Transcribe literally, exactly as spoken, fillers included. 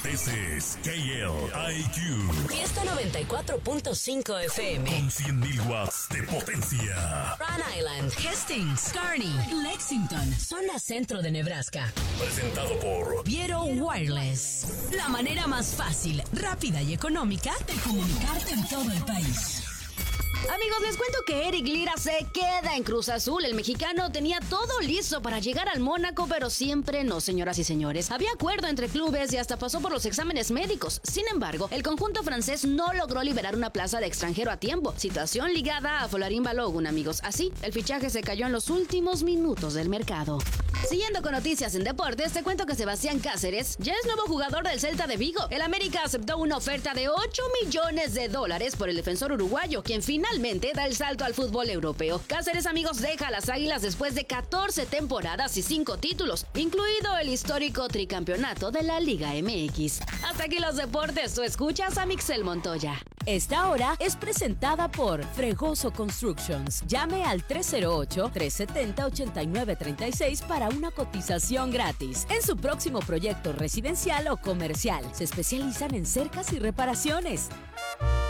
This is K L I Q. Fiesta noventa y cuatro punto cinco F M. Con cien mil watts de potencia. Rhode Island, Hastings, Kearney, Lexington, zona centro de Nebraska. Presentado por Viero Wireless. La manera más fácil, rápida y económica de comunicarte en todo el país. Amigos, les cuento que Eric Lira se queda en Cruz Azul. El mexicano tenía todo listo para llegar al Mónaco, pero siempre no, señoras y señores. Había acuerdo entre clubes y hasta pasó por los exámenes médicos. Sin embargo, el conjunto francés no logró liberar una plaza de extranjero a tiempo. Situación ligada a Folarin Balogun, amigos. Así, el fichaje se cayó en los últimos minutos del mercado. Siguiendo con noticias en deportes, te cuento que Sebastián Cáceres ya es nuevo jugador del Celta de Vigo. El América aceptó una oferta de ocho millones de dólares por el defensor uruguayo, quien finalmente da el salto al fútbol europeo. Cáceres, amigos, deja a las Águilas después de catorce temporadas y cinco títulos, incluido el histórico tricampeonato de la Liga M X. Hasta aquí los deportes, tú escuchas a Mixel Montoya. Esta hora es presentada por Fregoso Constructions. Llame al tres cero ocho, tres siete cero, ocho nueve tres seis para una cotización gratis en su próximo proyecto residencial o comercial. Se especializan en cercas y reparaciones.